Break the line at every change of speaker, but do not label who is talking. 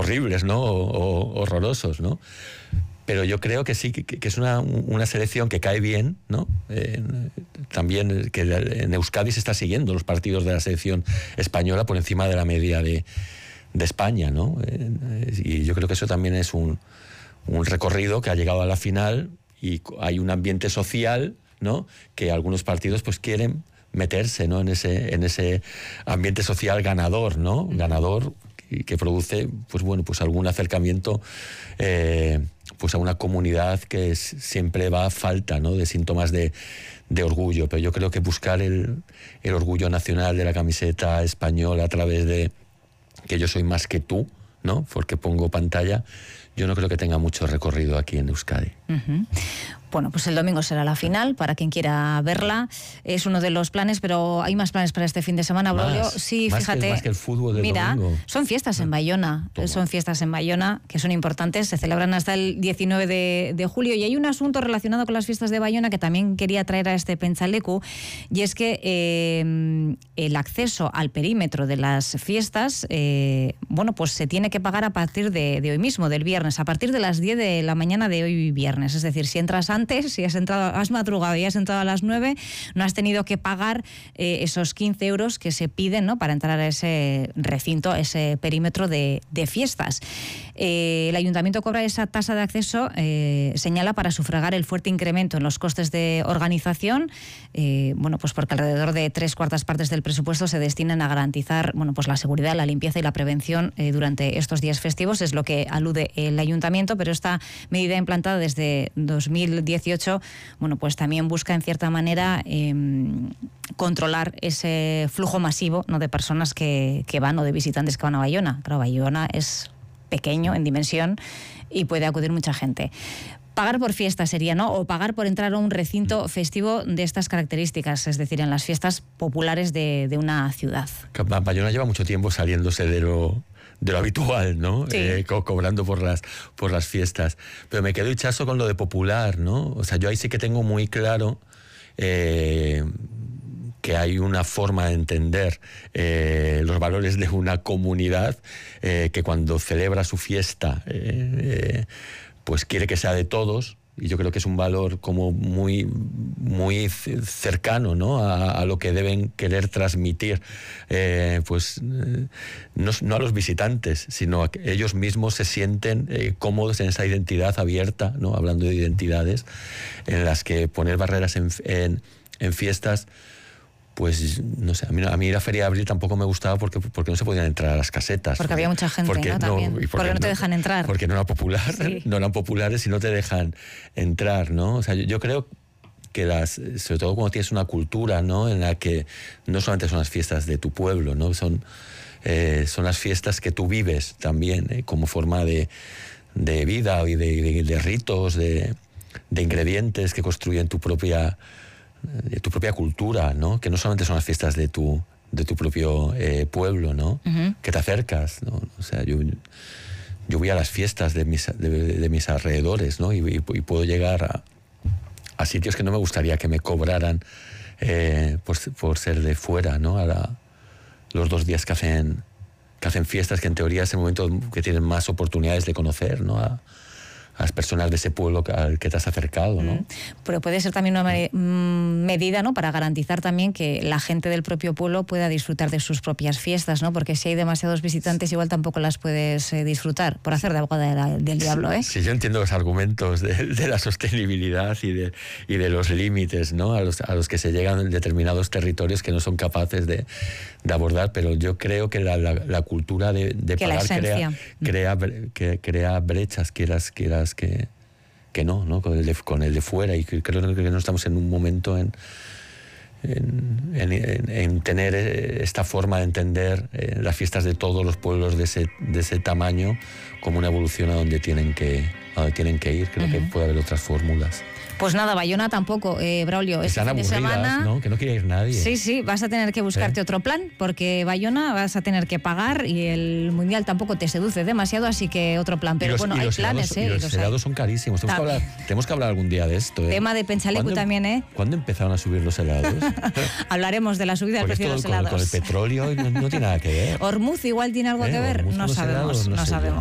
horribles, ¿no? O horrorosos, ¿no? Pero yo creo que sí, que es una selección que cae bien, ¿no? También que en Euskadi se está siguiendo los partidos de la selección española por encima de la media de España, ¿no? Y yo creo que eso también es un recorrido que ha llegado a la final y hay un ambiente social, ¿no? Que algunos partidos pues quieren meterse, ¿no? en ese ambiente social ganador, ¿no? Ganador y que produce pues algún acercamiento pues a una comunidad que siempre va a falta, ¿no? De síntomas de orgullo. Pero yo creo que buscar el orgullo nacional de la camiseta española a través de que yo soy más que tú, ¿no? Porque pongo pantalla, yo no creo que tenga mucho recorrido aquí en Euskadi.
Uh-huh. Bueno, pues el domingo será la final, para quien quiera verla. Es uno de los planes, pero hay más planes para este fin de semana, Braulio. Sí, fíjate.
Más que el fútbol del domingo.
Son fiestas en Bayona. Son fiestas en Bayona que son importantes. Se celebran hasta el 19 de julio. Y hay un asunto relacionado con las fiestas de Bayona que también quería traer a este Pentsaleku. Y es que el acceso al perímetro de las fiestas, pues se tiene que pagar a partir de hoy mismo, del viernes, a partir de las 10 de la mañana de hoy viernes. Es decir, si entras antes, si has madrugado y has entrado a las 9, no has tenido que pagar esos 15 euros que se piden, ¿no? Para entrar a ese recinto, a ese perímetro de fiestas. El ayuntamiento cobra esa tasa de acceso, señala, para sufragar el fuerte incremento en los costes de organización, pues porque alrededor de 3/4 partes del presupuesto se destinan a garantizar pues la seguridad, la limpieza y la prevención durante estos días festivos, es lo que alude el ayuntamiento, pero esta medida implantada desde 2018, pues también busca en cierta manera controlar ese flujo masivo, ¿no? De personas que van, o de visitantes que van a Bayona. Claro, Bayona es pequeño en dimensión y puede acudir mucha gente. Pagar por fiesta sería, ¿no? O pagar por entrar a un recinto festivo de estas características, es decir, en las fiestas populares de una ciudad.
Bayona lleva mucho tiempo saliéndose de lo habitual, ¿no? Sí. Cobrando por las fiestas. Pero me quedo hinchazo con lo de popular, ¿no? O sea, yo ahí sí que tengo muy claro que hay una forma de entender los valores de una comunidad que cuando celebra su fiesta pues quiere que sea de todos. Y yo creo que es un valor como muy, muy cercano, ¿no? A lo que deben querer transmitir, no a los visitantes, sino a que ellos mismos se sienten cómodos en esa identidad abierta, ¿no? Hablando de identidades, en las que poner barreras en fiestas, pues no sé, a mí la Feria de Abril tampoco me gustaba porque no se podían entrar a las casetas.
Porque había mucha gente, ¿no? También. Porque no te dejan entrar.
Porque no era popular, sí. No eran populares y no te dejan entrar, ¿no? O sea, yo creo que sobre todo cuando tienes una cultura, ¿no? En la que no solamente son las fiestas de tu pueblo, ¿no? Son las fiestas que tú vives también, como forma de vida y de ritos, de ingredientes que construyen tu propia cultura, ¿no? Que no solamente son las fiestas de tu propio pueblo, ¿no? Uh-huh. Que te acercas, ¿no? O sea, yo voy a las fiestas de mis alrededores, ¿no? Y puedo llegar a sitios que no me gustaría que me cobraran por ser de fuera, ¿no? Los 2 días que hacen fiestas, que en teoría es el momento que tienen más oportunidades de conocer, ¿no? A las personas de ese pueblo al que te has acercado, ¿no?
Pero puede ser también una medida, ¿no? Para garantizar también que la gente del propio pueblo pueda disfrutar de sus propias fiestas, ¿no? Porque si hay demasiados visitantes igual tampoco las puedes disfrutar, por hacer de abogada del diablo, ¿eh?
Sí, yo entiendo los argumentos de la sostenibilidad y de los límites, ¿no? A los que se llegan en determinados territorios que no son capaces de abordar, pero yo creo que la cultura de pagar crea brechas, quieras que no, con el de fuera, y creo que no estamos en un momento en tener esta forma de entender las fiestas de todos los pueblos de ese tamaño como una evolución a donde tienen que ir. Creo que puede haber otras fórmulas.
Pues nada, Bayona tampoco, Braulio.
Están aburridas, semana, ¿no? Que no quiere ir nadie.
Sí, vas a tener que buscarte otro plan, porque Bayona vas a tener que pagar y el Mundial tampoco te seduce demasiado, así que otro plan. Pero hay planes,
¿eh? Y los helados son carísimos. Tenemos que hablar algún día de esto, ¿eh?
Tema de Pentsaleku también, ¿eh?
¿Cuándo empezaron a subir los helados?
Hablaremos de la subida del precio de los helados.
Con el petróleo no tiene nada que ver.
Ormuz igual tiene algo que ver. No sabemos.